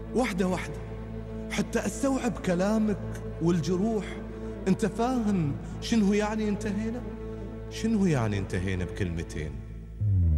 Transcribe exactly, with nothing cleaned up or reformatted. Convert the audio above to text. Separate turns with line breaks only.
واحدة واحدة حتى استوعب كلامك والجروح. انت فاهم شنو يعني انتهينا؟ شنو يعني انتهينا بكلمتين؟